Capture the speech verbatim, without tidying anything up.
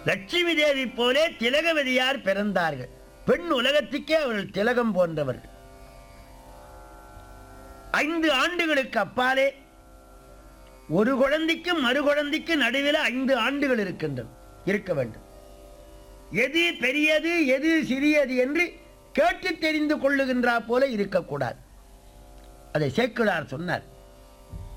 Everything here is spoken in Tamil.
லட்சுமி தேவி போலே திலகவதியார் பிறந்தார்கள். பெண் உலகத்துக்கே அவர்கள் திலகம் போன்றவர்கள். ஐந்து ஆண்டுகளுக்கு அப்பாலே ஒரு குழந்தைக்கு மறு குழந்தைக்கு நடுவில் ஐந்து ஆண்டுகள் இருக்கின்றன, இருக்க வேண்டும். எது பெரியது எது சிறியது என்று கேட்டு தெரிந்து கொள்ளுகின்றா போல இருக்கக்கூடாது. அதை சேக்கிழார் சொன்னார்.